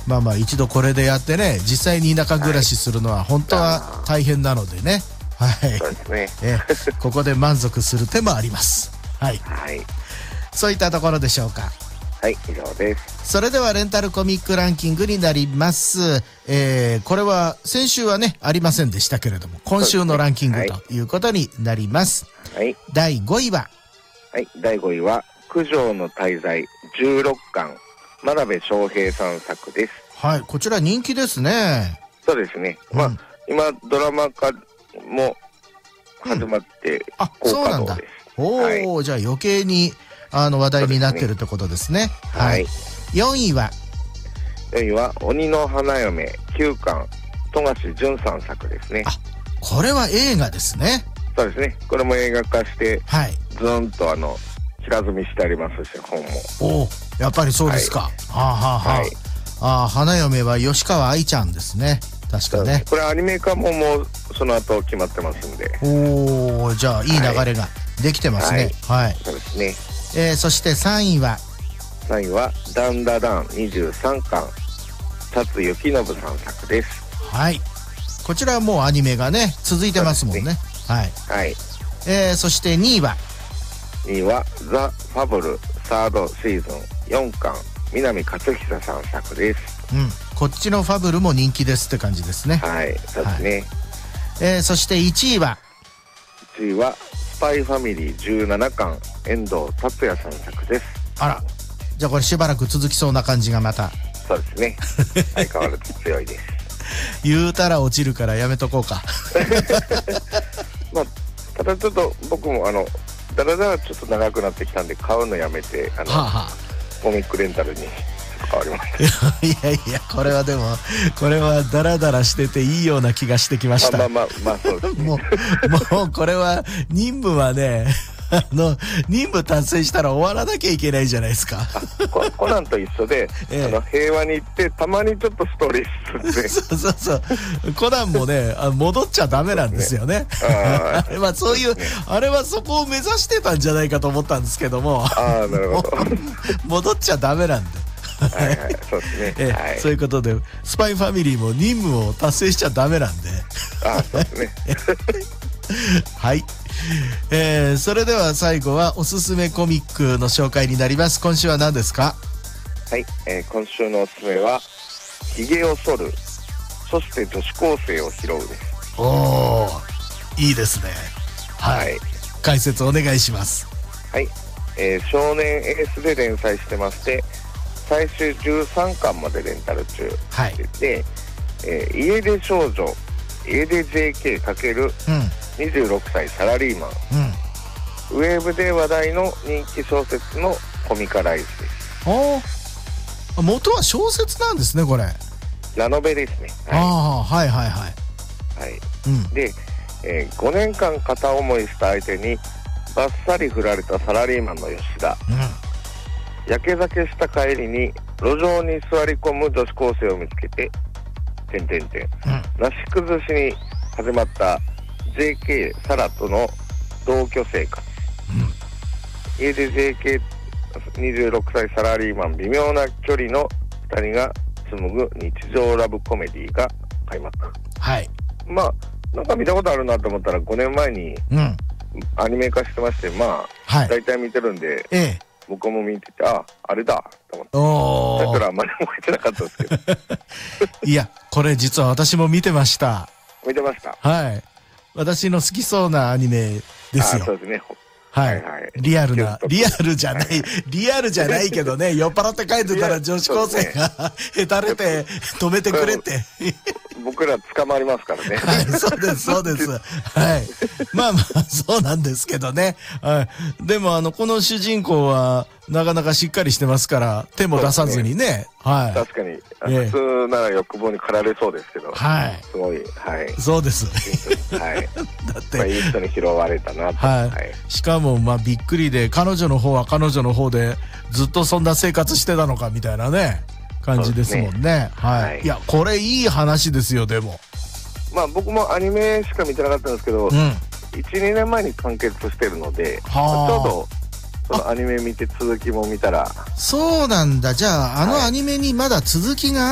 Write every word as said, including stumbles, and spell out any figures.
まあまあ一度これでやってね、実際に田舎暮らしするのは本当は大変なのでね、はい、 そうですね。 えここで満足する手もあります。はい、 はい、 そういったところでしょうか。 はい、以上です。 それではレンタルコミックランキングになります。えー、これは先週はねありませんでしたけれども、今週のランキングということになります。 はい、 だいごいは、 はい、だいごいは九条の大罪じゅうろっかん、真鍋昌平さん作です。 はい、こちら人気ですね。 そうですね、うん、まあ今ドラマ化も始まって、うん、 あ、そうなんだ。おー、はい、じゃあ余計にあの話題になってるってことですね。はい。よんいはよんいは鬼の花嫁きゅうかん、富樫潤さん作ですね。 あ、これは映画ですね。 そうですね、これも映画化して、 はい、 ずーんとあの平積みしてありますし、本も。 おお、やっぱりそうですか。はい、はあはあはあ、はい、あ、花嫁は吉川愛ちゃんですね、確かね。 これアニメ化ももうその後決まってますんで。 おお、じゃあいい流れができてますね。はい、はい、 そうですね。 えー、そしてさんいはさんいはダンダダンにじゅうさんかん、辰幸信さん作です。 はい、こちらはもうアニメがね続いてますもんね。ね、はい、 はい、 えー、そしてにいはにいはザ・ファブルサードシーズンよんかん、南勝久さん作です。 うん、こっちのファブルも人気ですって感じですね。 はい、そうですね。はい、 えー、そしていちいはいちいはスパイファミリーじゅうななかん、遠藤達也さん作です。 あら、じゃあこれしばらく続きそうな感じがまた。 そうですね、相変わらず強いです。 言うたら落ちるからやめとこうか。 まあ、ただちょっと僕もあのだらだらちょっと長くなってきたんで買うのやめて、あの、はあはあ、コミックレンタルに変わりました。 いやいや、これはでもこれはダラダラしてていいような気がしてきました。 まあまあまあ、まあ、そうですね。 もうもうこれは任務はね、あの任務達成したら終わらなきゃいけないじゃないですか。 コ, コナンと一緒で、ええ、あの平和に行ってたまにちょっとストーリー進んでそうそうそう、コナンもねあ戻っちゃダメなんですよね。あれはそういう、あれはそこを目指してたんじゃないかと思ったんですけども、 ああ、なるほど。 戻っちゃダメなんで。 はいはい、そうですね。 ええ、はい、そういうことでスパイファミリーも任務を達成しちゃダメなんで。 ああ、そうですね。 はい、えー、それでは最後はおすすめコミックの紹介になります。今週は何ですか？ はい、えー、今週のおすすめはひげを剃る、そして女子高生を拾うです。 おー、いいですね。はい、はい、解説お願いします。 はい、えー、少年エースで連載してまして、最終じゅうさんかんまでレンタル中、はい、で、えー、家出少女、家出 ジェーケー× にじゅうろくさいサラリーマン、うん、ウェーブで話題の人気小説のコミカライズです。 おー、元は小説なんですね、これ。 ラノベですね。 はい、ああ、はいはいはい、 はい、うん、で、えー、ごねんかん片思いした相手にバッサリ振られたサラリーマンの吉田、うん、やけ酒した帰りに路上に座り込む女子高生を見つけててんてんてん、うん、なし崩しに始まった ジェーケー サラとの同居生活、うん、家で ジェーケーにじゅうろくさいサラリーマン微妙な距離のふたりが紡ぐ日常ラブコメディが開幕。 はい、 まあなんか見たことあるなと思ったらごねんまえにアニメ化してまして、まあ、はい、大体見てるんで、ええ、僕も見てて、あ、あれだと思って、だからあんまり覚えてなかったんですけどいや、これ実は私も見てました。 見てました。 はい、私の好きそうなアニメですよ。 あ、そうですね。 はい、はいはい、リアルな、リアルじゃない、はい、リアルじゃないけどね、酔っ払って帰ってたら女子高生がへたれて止めてくれって僕ら捕まりますからね。 はい、そうですそうです。はい、まあまあそうなんですけどね。はい、でもあのこの主人公はなかなかしっかりしてますから手も出さずにね。ね、はい。 確かに、えー、普通なら欲望に駆られそうですけど。はい。すごい、はい。 そうです。 はい。だって、まあ、いい人に拾われたなと。 はい。はい、しかもまあびっくりで、彼女の方は彼女の方でずっとそんな生活してたのかみたいなね感じですもんね。ね、はい、はい。いやこれいい話ですよ。でも。 まあ僕もアニメしか見てなかったんですけど、うん、いち、にねんまえに完結してるので、はあ、ちょうどそのアニメ見て続きも見たら。 そうなんだ。じゃああのアニメにまだ続きが